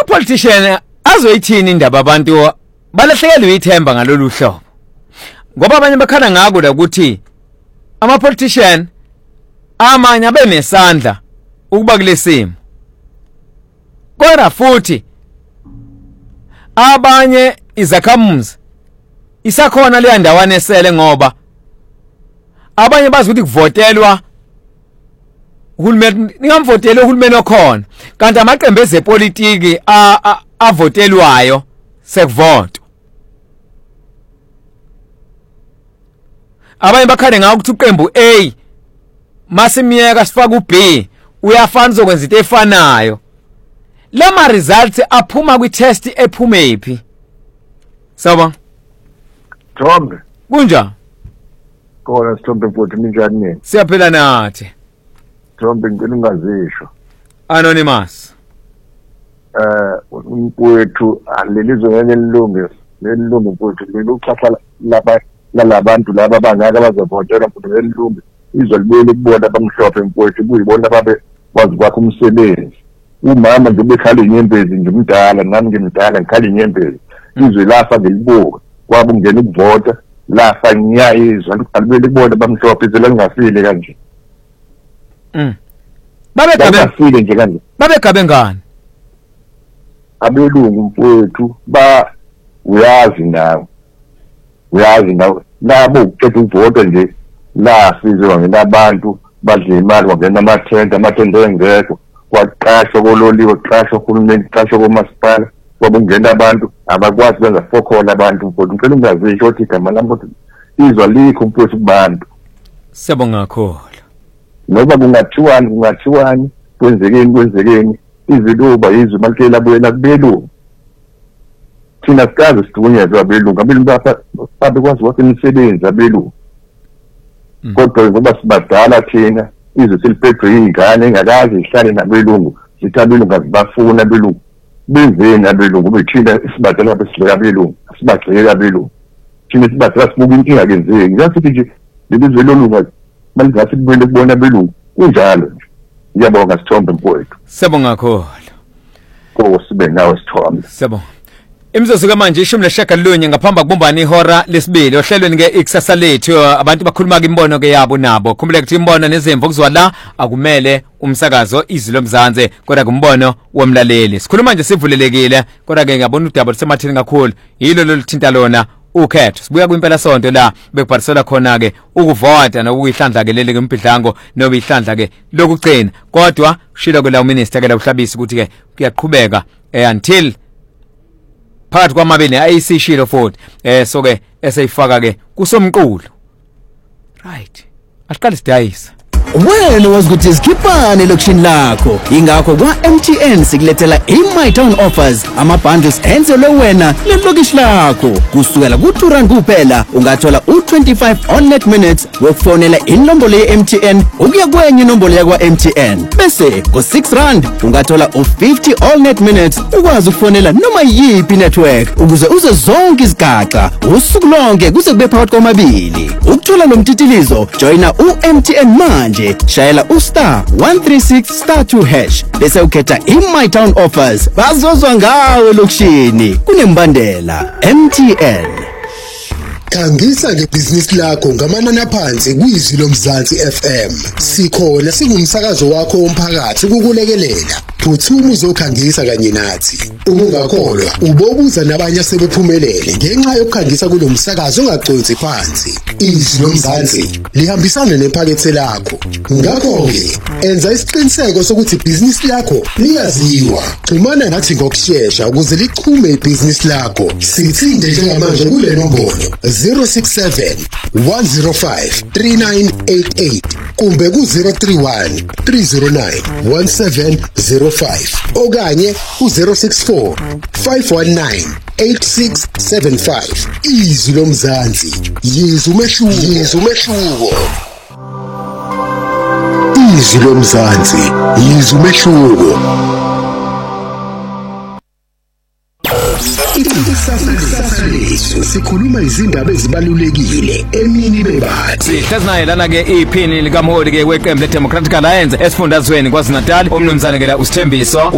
Politician azoyithini indaba abantu balahlekelwe ithemba ngalolu hlobo. Ngoba abanye bakhala ngako la ukuthi ama-politician amanye abe nesandla ukuba kulesimo. Kodwa futhi abanye izakhamuzi isakhona le ndawana esele ngoba abanye bazi ukuthi kuvotelwa uhulumeni ningamvotela uhulumeni okhona kanti amaqembu ezepolitiki avotelwayo sekuvoto. Abanye bakhale ngako ukuthi uqembu A masimiyeka sifaka uB uyafana uzokwenza into efanayo. Lama results aphuma kwi-test ephume iphi? Sawubona. Thombe. Kunjani? Khona Sithombe mfowethu minjani? Siyaphila nathi. Thombe ngicela ungazisho. Anonymous. Mfowethu alelizwe ngeke lilunge. Lelilunge mfowethu liluxhaxha labantu laba bangaka abazovotela mfowethu lelilunge. Izwe libuye likubona abamhlophe mfowethu kuyibona ababe kwazi kwakho umsebenzi. Umama nje bekhala inyembezi nje umdala nami ngimdala ngikhala inyembezi. Izwe lafa ngelibuka kwaba ungena ukuvota lafa nyayizwa alibele kubona bamhlophe izwe lingafile kanje. Babegabele nje kanje. Babegabe ngani? Abelungu mfowethu uyazi nawe. Labo ukhetha ukuvota nje lafizwe nginabantu badle imali wangena amathenda engekho. Kwaqashwa kololiwe qashwa uhulumeni qashwa komasipala kwabungena abantu abakwazi benza fokhona abantu mfowethu ngicela ungazisho ukuthi igama lami ukuthi izwa likho mfowethu kubantu. Siyabonga kakhulu. Ngoba kungathiwani kwenzekeni iziluba izwe malike labuyela kubelungu. Thina sikaze sidunyezwe abelungu babe kwazi wasemsebenzi abelungu. Kodwa ngoba sibadala thina izwe siliphethwe ingane engakazi ihlale nabelungu sithi abelungu azibafuna abelungu benzeni abelungu bethina sibadala besidlela abelungu sibagxeka abelungu thina sibadala sibuka inkinga kenzeki ngasithi nje lelizwe lolunga manje kubele kubona abelungu kunjalo nje. Ngiyabonga Sithombe mfowethu. Siyabonga kakhulu. Sibe nawe Sithombe. Siyabonga. Imzosuka manje 19 ngaphambi kubumbana ihora lesibili ohlelweni ke ikusasa lethu abantu bakhuluma ke imbono ke yabo nabo khumbule ukuthi imbono nezimvo kuzwa la akumele umsakazo izwi lomzansi kodwa kumbono womlaleli sikhuluma nje sivulelekile kodwa ke ngiyabona udaba lusemathini kakhulu yilo lolithinta lona ukhetho sibuya kwimpela sonto la bekubhalisela khona ke ukuvota nokuyihlandla ke leli ke impidlango noba ihlandla ke lokugcina kodwa shilo ke la uminister ke la uhlabisa ukuthi ke kuyaqhubeka until phakathi kwamabili ayisishilo futhi so ke eseyifaka ke kusomqulu right asiqale sidayisa. Wena wazi ukuthi sikhiphane lokishini lakho ingakho kwa MTN sikulethela iMyTown offers ama-bundles enzelwe wena lelokishi lakho kusukela ku-R2 kuphela ungathola u25 on net minutes wokufonela inombolo ye-MTN ukuya kwenye inombolo yakwa-MTN bese ngo-R6 ungathola u50 all net minutes ukwazi ukufonela noma yiphi network ukuze uze zonke izigaxa usuku lonke kuze kube phakathi kwamabili. Ukuthola lo mtitilizo joyina u-MTN manje shayela *136*2# bese ukhetha iMyTown offers bazozwa ngawe lokishini kunembandela. MTN. Khangisa ngebhizinisi lakho ngamanani aphansi kwizwi lomzansi FM. Sikhona singumsakazo wakho womphakathi ukukulekelela. Phuthuma uzokhangisa kanye nathi. Ungakholwa ubobuza nabanye asebephumelele ngenxa yokukhangisa kulomsakazo ongaqonzi phansi. Izwi lomzansi lihambisana nephakethe lakho. Ngakho-ke enza isiqiniseko sokuthi ibhizinisi lakho liyaziwa. Xhumana nathi ngokushesha ukuze lichume ibhizinisi lakho. Sithinde njengamanje kule nombolo 067 105 3988 kumbe ku-031 309 1705 okanye ku-064 519 8675. Izwi lomzansi yizwa umehluko. Izwi lomzansi yizwa umehluko. Sikhuluma izindaba ezibalulekile emini bebathi. Sihlazinaye ke iphini likamholi ke weqembu leDemocratic Alliance esifundazweni KwaZulu-Natal umnumzane ke la uSithembiso